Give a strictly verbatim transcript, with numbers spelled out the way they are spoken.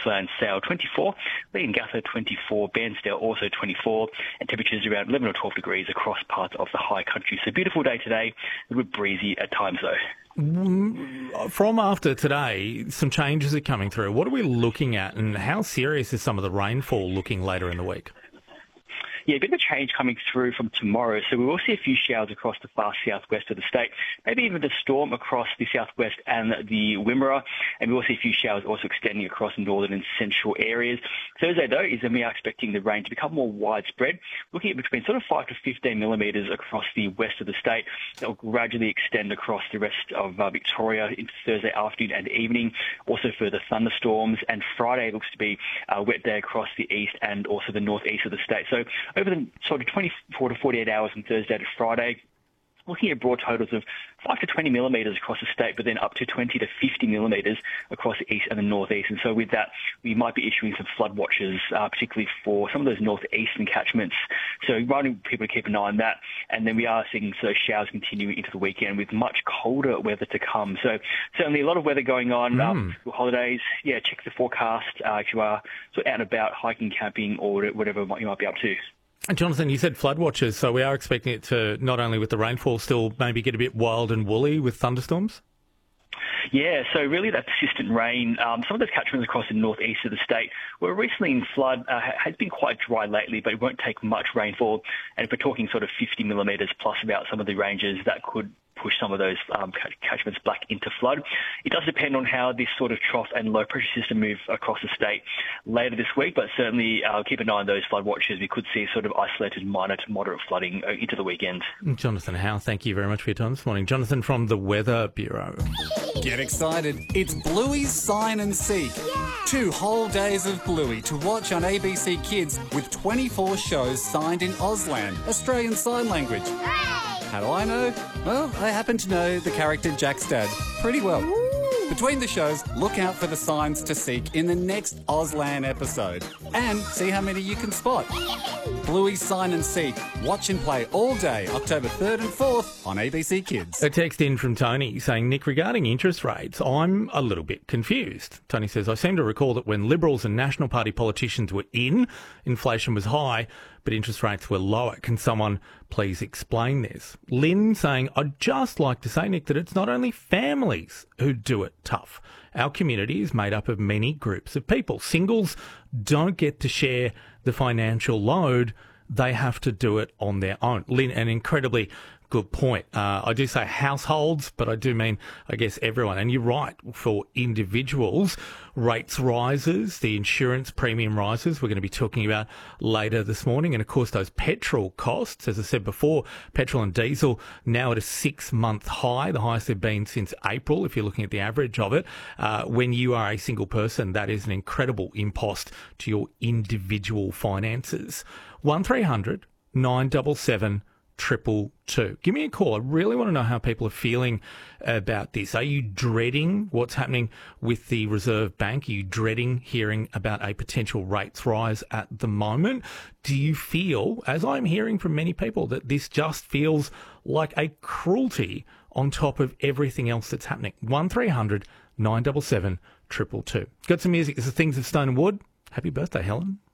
Gippsland, Sale twenty-four, Leongatha twenty-four, Bairnsdale also twenty-four, and temperatures around eleven or twelve degrees across parts of the high country. So beautiful day today, a bit breezy at times though. From after today, some changes are coming through. What are we looking at, and how serious is some of the rainfall looking later in the week? Yeah, a bit of a change coming through from tomorrow. So we will see a few showers across the far southwest of the state, maybe even a storm across the southwest and the Wimmera. And we will see a few showers also extending across northern and central areas. Thursday, though, is when we are expecting the rain to become more widespread, looking at between sort of five to fifteen millimetres across the west of the state. That will gradually extend across the rest of uh, Victoria into Thursday afternoon and evening. Also further thunderstorms. And Friday looks to be a wet day across the east and also the northeast of the state. So over the sort of twenty-four to forty-eight hours from Thursday to Friday, looking at broad totals of five to twenty millimetres across the state, but then up to twenty to fifty millimetres across the east and the northeast. And so with that, we might be issuing some flood watches, uh, particularly for some of those northeastern catchments. So inviting people to keep an eye on that. And then we are seeing those showers continuing into the weekend with much colder weather to come. So certainly a lot of weather going on. Mm. Um, for holidays, yeah, check the forecast uh, if you are sort of out and about hiking, camping, or whatever you might be up to. Jonathan, you said flood watches, so we are expecting it to, not only with the rainfall, still maybe get a bit wild and woolly with thunderstorms? Yeah, so really that persistent rain, um, some of those catchments across the northeast of the state were recently in flood, uh, has been quite dry lately, but it won't take much rainfall. And if we're talking sort of fifty millimetres plus about some of the ranges, that could push some of those um, catchments back into flood. It does depend on how this sort of trough and low pressure system move across the state later this week, but certainly uh, keep an eye on those flood watches. We could see sort of isolated minor to moderate flooding into the weekend. Jonathan Howe, thank you very much for your time this morning. Jonathan from the Weather Bureau. Get excited. It's Bluey's Sign and Seek. Yeah. Two whole days of Bluey to watch on A B C Kids with twenty-four shows signed in Auslan, Australian Sign Language. Hooray! How do I know? Well, I happen to know the character Jack's dad pretty well. Woo! Between the shows, look out for the signs to seek in the next Auslan episode and see how many you can spot. Bluey's Sign and Seek. Watch and play all day, October third and fourth on A B C Kids. A text in from Tony saying, Nick, regarding interest rates, I'm a little bit confused. Tony says, I seem to recall that when Liberals and National Party politicians were in, inflation was high, but interest rates were lower. Can someone please explain this? Lynn saying, I'd just like to say, Nick, that it's not only families who do it tough. Our community is made up of many groups of people. Singles don't get to share the financial load. They have to do it on their own. Lynn, an incredibly good point. Uh, I do say households, but I do mean, I guess, everyone. And you're right, for individuals, rates rises, the insurance premium rises, we're going to be talking about later this morning. And, of course, those petrol costs, as I said before, petrol and diesel now at a six-month high, the highest they've been since April, if you're looking at the average of it. Uh, when you are a single person, that is an incredible impost to your individual finances. one three hundred nine seven seven triple two. Give me a call. I really want to know how people are feeling about this. Are you dreading what's happening with the Reserve Bank? Are you dreading hearing about a potential rates rise at the moment? Do you feel, as I'm hearing from many people, that this just feels like a cruelty on top of everything else that's happening? one three hundred nine seven seven triple two. Got some music. This is Things of Stone and Wood. Happy birthday, Helen.